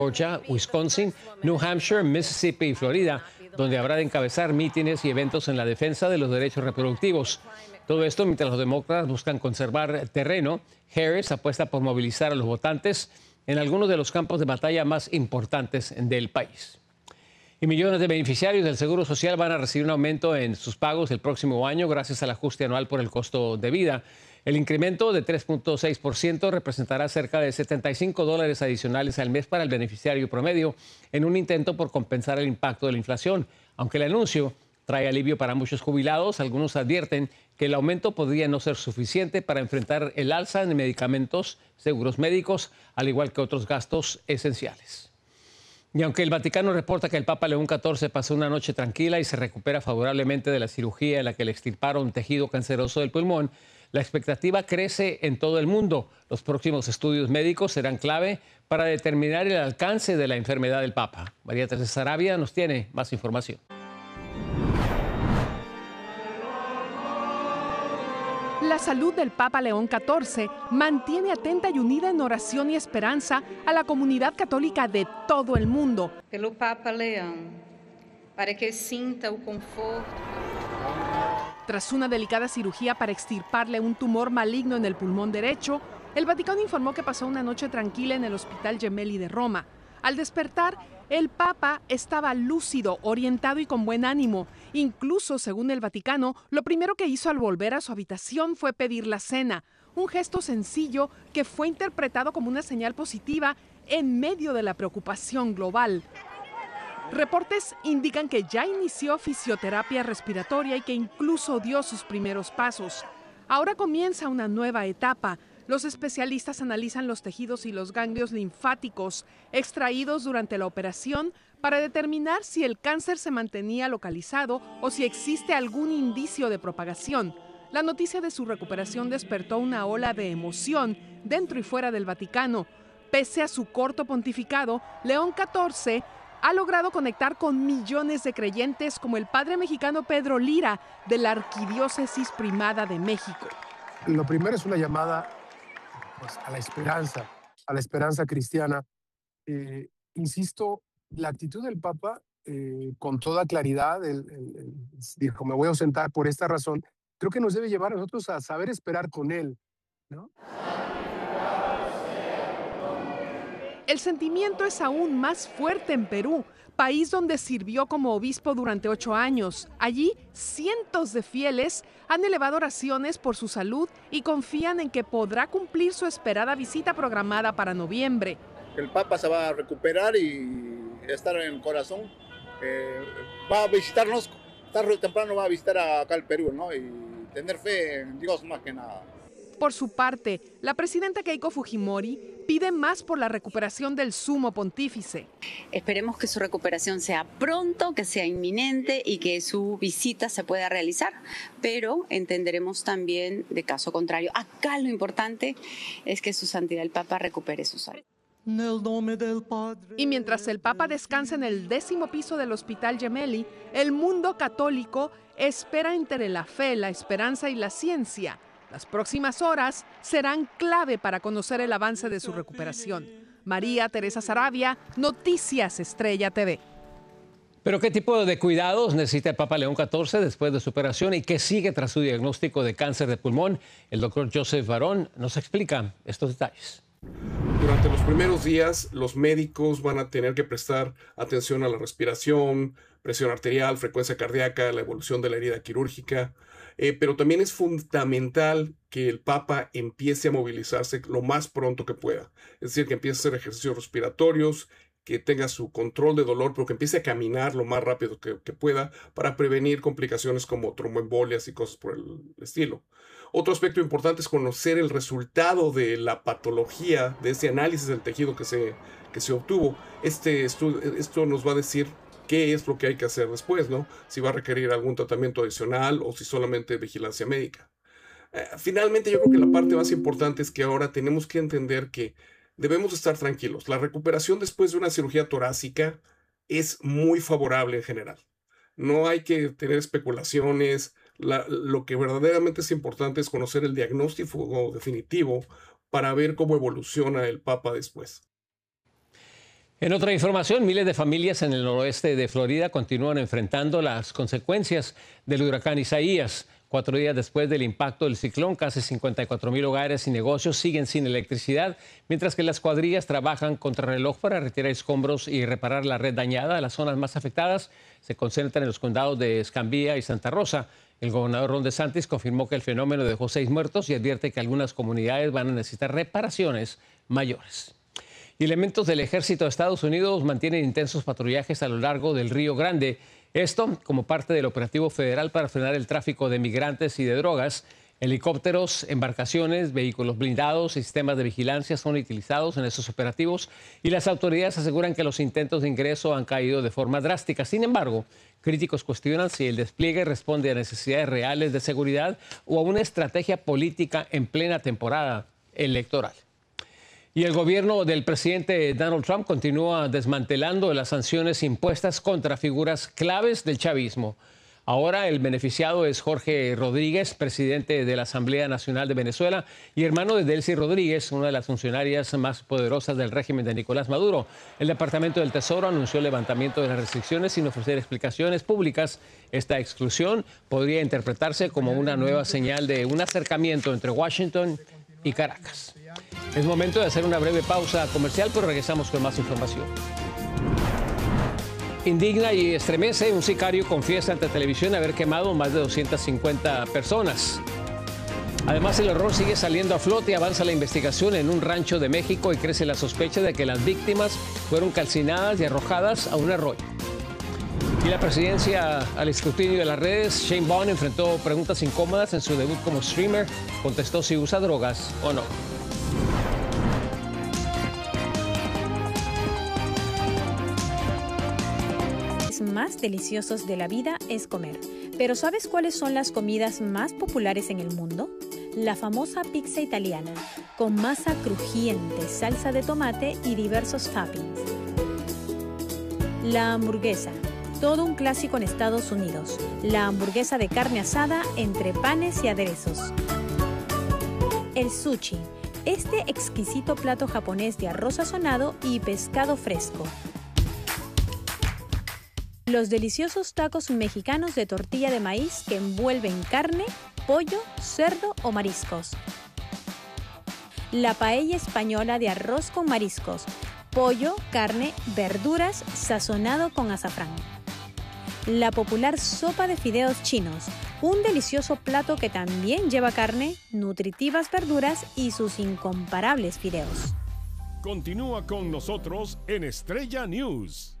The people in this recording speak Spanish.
Georgia, Wisconsin, New Hampshire, Mississippi y Florida, donde habrá de encabezar mítines y eventos en la defensa de los derechos reproductivos. Todo esto mientras los demócratas buscan conservar terreno. Harris apuesta por movilizar a los votantes en algunos de los campos de batalla más importantes del país. Y millones de beneficiarios del Seguro Social van a recibir un aumento en sus pagos el próximo año gracias al ajuste anual por el costo de vida. El incremento de 3.6% representará cerca de $75 adicionales al mes para el beneficiario promedio en un intento por compensar el impacto de la inflación. Aunque el anuncio trae alivio para muchos jubilados, algunos advierten que el aumento podría no ser suficiente para enfrentar el alza en medicamentos, seguros médicos, al igual que otros gastos esenciales. Y aunque el Vaticano reporta que el Papa León XIV pasó una noche tranquila y se recupera favorablemente de la cirugía en la que le extirparon tejido canceroso del pulmón, la expectativa crece en todo el mundo. Los próximos estudios médicos serán clave para determinar el alcance de la enfermedad del Papa. María Teresa Sarabia nos tiene más información. La salud del Papa León XIV mantiene atenta y unida en oración y esperanza a la comunidad católica de todo el mundo. Pelo Papa Leão, para que sinta el conforto. Tras una delicada cirugía para extirparle un tumor maligno en el pulmón derecho, el Vaticano informó que pasó una noche tranquila en el Hospital Gemelli de Roma. Al despertar, el Papa estaba lúcido, orientado y con buen ánimo. Incluso, según el Vaticano, lo primero que hizo al volver a su habitación fue pedir la cena, un gesto sencillo que fue interpretado como una señal positiva en medio de la preocupación global. Reportes indican que ya inició fisioterapia respiratoria y que incluso dio sus primeros pasos. Ahora comienza una nueva etapa. Los especialistas analizan los tejidos y los ganglios linfáticos extraídos durante la operación para determinar si el cáncer se mantenía localizado o si existe algún indicio de propagación. La noticia de su recuperación despertó una ola de emoción dentro y fuera del Vaticano. Pese a su corto pontificado, León XIV ha logrado conectar con millones de creyentes como el padre mexicano Pedro Lira de la Arquidiócesis Primada de México. Lo primero es una llamada a la esperanza cristiana. Insisto, la actitud del Papa, con toda claridad, él dijo, me voy a ausentar por esta razón, creo que nos debe llevar a nosotros a saber esperar con él, ¿no? El sentimiento es aún más fuerte en Perú, país donde sirvió como obispo durante 8 años. Allí, cientos de fieles han elevado oraciones por su salud y confían en que podrá cumplir su esperada visita programada para noviembre. El Papa se va a recuperar y estar en el corazón. Va a visitarnos, tarde o temprano va a visitar acá al Perú, ¿no? Y tener fe en Dios más que nada. Por su parte, la presidenta Keiko Fujimori pide más por la recuperación del sumo pontífice. Esperemos que su recuperación sea pronto, que sea inminente y que su visita se pueda realizar, pero entenderemos también de caso contrario. Acá lo importante es que su santidad el Papa recupere su salud. Y mientras el Papa descansa en el 10º piso del Hospital Gemelli, el mundo católico espera entre la fe, la esperanza y la ciencia. Las próximas horas serán clave para conocer el avance de su recuperación. María Teresa Sarabia, Noticias Estrella TV. ¿Pero qué tipo de cuidados necesita el Papa León XIV después de su operación y qué sigue tras su diagnóstico de cáncer de pulmón? El doctor Joseph Barón nos explica estos detalles. Durante los primeros días, los médicos van a tener que prestar atención a la respiración, presión arterial, frecuencia cardíaca, la evolución de la herida quirúrgica. Pero también es fundamental que el Papa empiece a movilizarse lo más pronto que pueda. Es decir, que empiece a hacer ejercicios respiratorios, que tenga su control de dolor, pero que empiece a caminar lo más rápido que pueda para prevenir complicaciones como tromboembolias y cosas por el estilo. Otro aspecto importante es conocer el resultado de la patología, de ese análisis del tejido que se obtuvo. Esto nos va a decir qué es lo que hay que hacer después, ¿no? Si va a requerir algún tratamiento adicional o si solamente vigilancia médica. Finalmente, yo creo que la parte más importante es que ahora tenemos que entender que debemos estar tranquilos. La recuperación después de una cirugía torácica es muy favorable en general. No hay que tener especulaciones. Lo que verdaderamente es importante es conocer el diagnóstico definitivo para ver cómo evoluciona el Papa después. En otra información, miles de familias en el noroeste de Florida continúan enfrentando las consecuencias del huracán Isaías. 4 días después del impacto del ciclón, casi 54,000 hogares y negocios siguen sin electricidad, mientras que las cuadrillas trabajan contrarreloj para retirar escombros y reparar la red dañada. Las zonas más afectadas se concentran en los condados de Escambia y Santa Rosa. El gobernador Ron DeSantis confirmó que el fenómeno dejó 6 muertos y advierte que algunas comunidades van a necesitar reparaciones mayores. Y elementos del ejército de Estados Unidos mantienen intensos patrullajes a lo largo del Río Grande. Esto como parte del operativo federal para frenar el tráfico de migrantes y de drogas. Helicópteros, embarcaciones, vehículos blindados y sistemas de vigilancia son utilizados en estos operativos y las autoridades aseguran que los intentos de ingreso han caído de forma drástica. Sin embargo, críticos cuestionan si el despliegue responde a necesidades reales de seguridad o a una estrategia política en plena temporada electoral. Y el gobierno del presidente Donald Trump continúa desmantelando las sanciones impuestas contra figuras claves del chavismo. Ahora el beneficiado es Jorge Rodríguez, presidente de la Asamblea Nacional de Venezuela y hermano de Delcy Rodríguez, una de las funcionarias más poderosas del régimen de Nicolás Maduro. El Departamento del Tesoro anunció el levantamiento de las restricciones sin ofrecer explicaciones públicas. Esta exclusión podría interpretarse como una nueva señal de un acercamiento entre Washington y Caracas. Es momento de hacer una breve pausa comercial, pero regresamos con más información. Indigna y estremece, un sicario confiesa ante televisión haber quemado más de 250 personas. Además, el horror sigue saliendo a flote, avanza la investigación en un rancho de México y crece la sospecha de que las víctimas fueron calcinadas y arrojadas a un arroyo. Y la presidencia al escrutinio de las redes, Shane Vaughn enfrentó preguntas incómodas en su debut como streamer, contestó si usa drogas o no. Más deliciosos de la vida es comer. Pero ¿sabes cuáles son las comidas más populares en el mundo? La famosa pizza italiana, con masa crujiente, salsa de tomate y diversos toppings. La hamburguesa, todo un clásico en Estados Unidos. La hamburguesa de carne asada entre panes y aderezos. El sushi, este exquisito plato japonés de arroz sazonado y pescado fresco. Los deliciosos tacos mexicanos de tortilla de maíz que envuelven carne, pollo, cerdo o mariscos. La paella española de arroz con mariscos, pollo, carne, verduras, sazonado con azafrán. La popular sopa de fideos chinos, un delicioso plato que también lleva carne, nutritivas verduras y sus incomparables fideos. Continúa con nosotros en Estrella News.